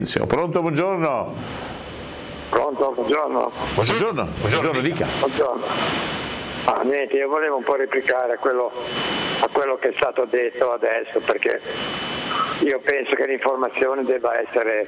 Pronto, buongiorno. Pronto, buongiorno. Buongiorno, dica. Buongiorno. Niente, io volevo un po' replicare a quello che è stato detto adesso, perché io penso che l'informazione debba essere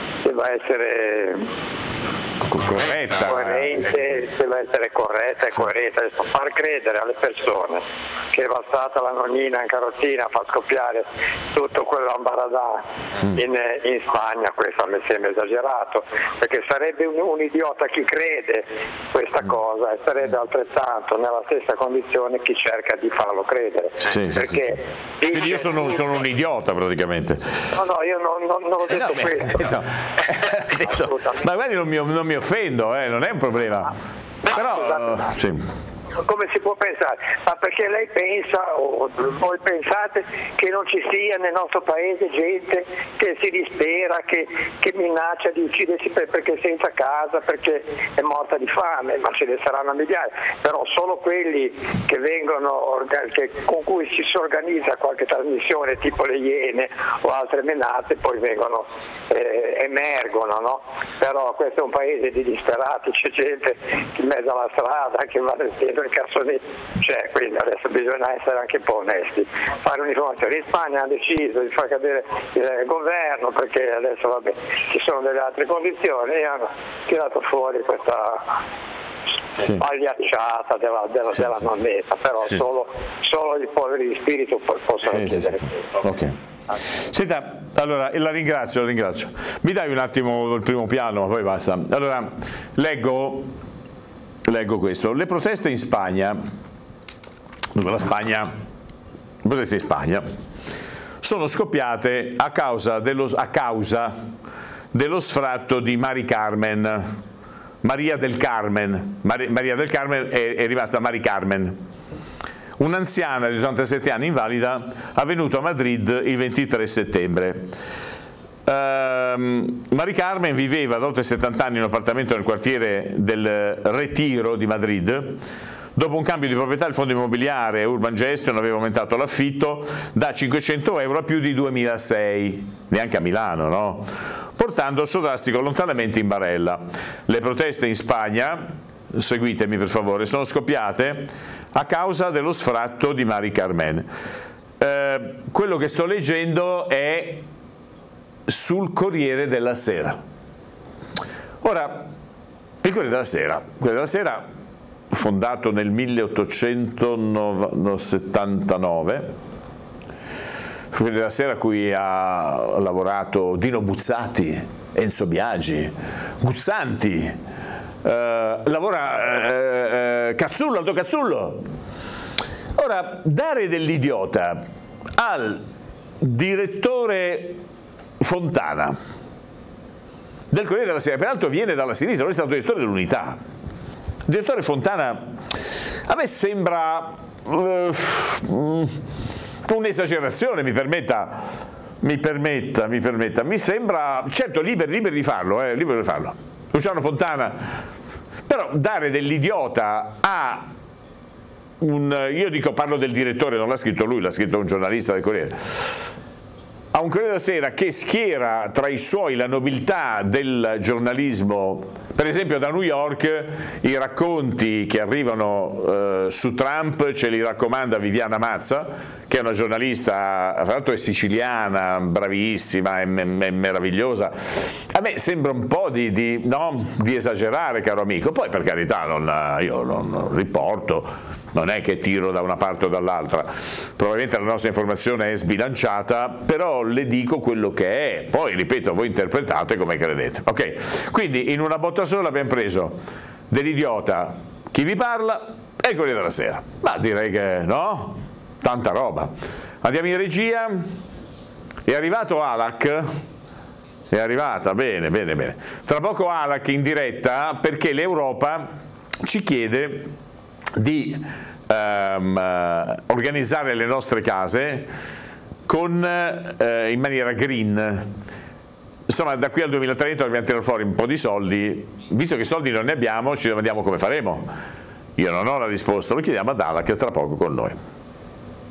corretta, coerente, deve essere corretta e coerente. Adesso far credere alle persone che è bastata la nonnina in carrozzina a far scoppiare tutto quell'ambaradà in Spagna, questo mi sembra esagerato, perché sarebbe un idiota chi crede questa cosa e sarebbe altrettanto nella stessa condizione chi cerca di farlo credere. Perché quindi io sono un idiota praticamente. No, io non ho detto questo. Ma guardi, non mi offendo, non è un problema. Però sì. Come si può pensare? Ma perché lei pensa o voi pensate che non ci sia nel nostro paese gente che si dispera, che minaccia di uccidersi perché è senza casa, perché è morta di fame? Ma ce ne saranno migliaia, però solo quelli che vengono con cui si organizza qualche trasmissione tipo le Iene o altre menate poi vengono emergono, no? Però questo è un paese di disperati, c'è gente in mezzo alla strada che va dietro il cassonetti, quindi adesso bisogna essere anche un po' onesti, fare un'informazione. In Spagna hanno deciso di far cadere il governo perché adesso ci sono delle altre condizioni e hanno tirato fuori questa pagliacciata della nonnetta, però solo i poveri di spirito possono chiedere. Ok. Senta, allora la ringrazio. Mi dai un attimo il primo piano, ma poi basta. Allora, leggo questo. Le proteste in Spagna, proteste in Spagna sono scoppiate a causa dello sfratto di Maria del Carmen è rimasta Mari Carmen, un'anziana di 87 anni invalida, avvenuto a Madrid il 23 settembre. Mari Carmen viveva da oltre 70 anni in un appartamento nel quartiere del Retiro di Madrid. Dopo un cambio di proprietà il fondo immobiliare Urban Gestion aveva aumentato l'affitto da 500 euro a più di 2.600, neanche a Milano, no? Portando il suo drastico allontanamento in barella. Le proteste in Spagna, seguitemi per favore, sono scoppiate a causa dello sfratto di Mari Carmen. Quello che sto leggendo è sul Corriere della Sera. Ora, il Corriere della Sera, fondato nel 1879, il Corriere della Sera a cui ha lavorato Dino Buzzati, Enzo Biagi, Guzzanti, lavora Aldo Cazzullo. Ora, dare dell'idiota al direttore Fontana del Corriere della Sera, peraltro viene dalla sinistra, lui è stato direttore dell'Unità. Il direttore Fontana a me sembra un'esagerazione, mi permetta, mi sembra, certo liberi di farlo, Luciano Fontana, però dare dell'idiota a parlo del direttore, non l'ha scritto lui, l'ha scritto un giornalista del Corriere, a un Corriere della Sera che schiera tra i suoi la nobiltà del giornalismo, per esempio da New York i racconti che arrivano su Trump ce li raccomanda Viviana Mazza, che è una giornalista, tra l'altro è siciliana, bravissima, è meravigliosa. A me sembra un po' di esagerare, caro amico, poi per carità io non riporto, non è che tiro da una parte o dall'altra, probabilmente la nostra informazione è sbilanciata, però le dico quello che è, poi ripeto, voi interpretate come credete. Ok, quindi in una botta sola abbiamo preso dell'idiota chi vi parla e il Corriere della Sera, ma direi che no, tanta roba. Andiamo in regia, è arrivato Alac, è arrivata, bene, tra poco Alac in diretta perché l'Europa ci chiede di organizzare le nostre case in maniera green. Insomma, da qui al 2030 dobbiamo tirare fuori un po' di soldi. Visto che soldi non ne abbiamo, ci domandiamo come faremo. Io non ho la risposta, lo chiediamo ad Alac tra poco con noi.